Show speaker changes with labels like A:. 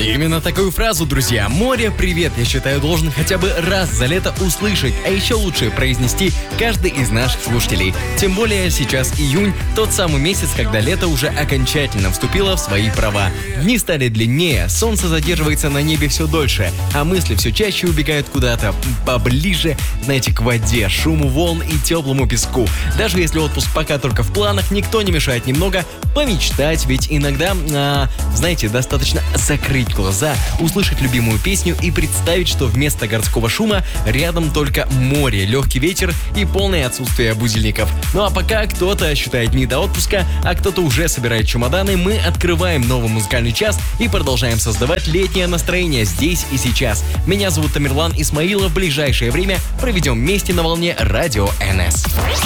A: Именно такую фразу, друзья, «Море, привет», я считаю, должен хотя бы раз за лето услышать, а еще лучше произнести каждый из наших слушателей. Тем более сейчас июнь, тот самый месяц, когда лето уже окончательно вступило в свои права. Дни стали длиннее, солнце задерживается на небе все дольше, а мысли все чаще убегают куда-то поближе, знаете, к воде, шуму волн и теплому песку. Даже если отпуск пока только в планах, никто не мешает немного помечтать, ведь иногда, знаете, достаточно закрыть глаза, услышать любимую песню и представить, что вместо городского шума рядом только море, легкий ветер и полное отсутствие будильников. Ну а пока кто-то считает дни до отпуска, а кто-то уже собирает чемоданы, мы открываем новый музыкальный час и продолжаем создавать летнее настроение здесь и сейчас. Меня зовут Тамерлан Исмаилов. В ближайшее время проведем вместе на волне Радио НС.